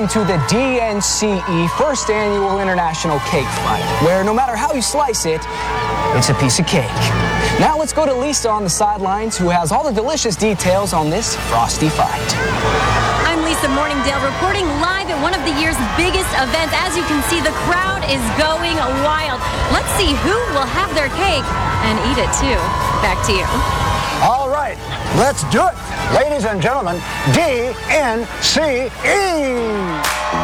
welcome to the DNCE First Annual International Cake Fight, where no matter how you slice it, it's a piece of cake. Now let's go to Lisa on the sidelines, who has all the delicious details on this frosty fight. I'm Lisa Morningdale reporting live at one of the year's biggest events. As you can see, the crowd is going wild. Let's see who will have their cake and eat it too. Back to you. All right, let's do it. Ladies and gentlemen, DNCE.